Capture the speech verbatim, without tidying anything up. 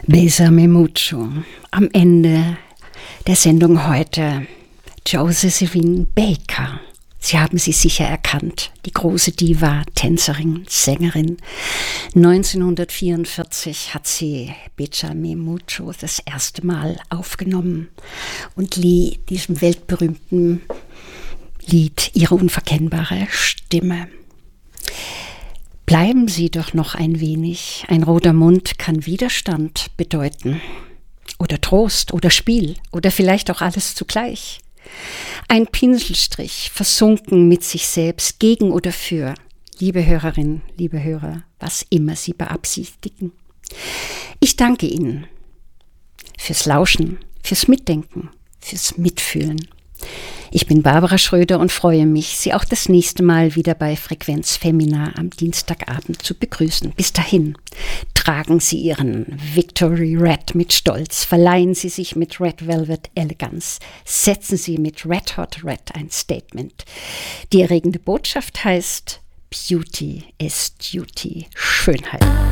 Bésame mucho. Am Ende der Sendung heute Josephine Baker. Sie haben sie sicher erkannt, die große Diva, Tänzerin, Sängerin. neunzehnhundertvierundvierzig hat sie Bésame mucho das erste Mal aufgenommen und lieh diesem weltberühmten Lied ihre unverkennbare Stimme. Bleiben Sie doch noch ein wenig. Ein roter Mund kann Widerstand bedeuten. Oder Trost oder Spiel oder vielleicht auch alles zugleich. Ein Pinselstrich, versunken mit sich selbst, gegen oder für. Liebe Hörerin, liebe Hörer, was immer Sie beabsichtigen. Ich danke Ihnen fürs Lauschen, fürs Mitdenken, fürs Mitfühlen. Ich bin Barbara Schröder und freue mich, Sie auch das nächste Mal wieder bei Frequenz Femina am Dienstagabend zu begrüßen. Bis dahin, tragen Sie Ihren Victory Red mit Stolz, verleihen Sie sich mit Red Velvet Eleganz, setzen Sie mit Red Hot Red ein Statement. Die erregende Botschaft heißt Beauty is Duty, Schönheit.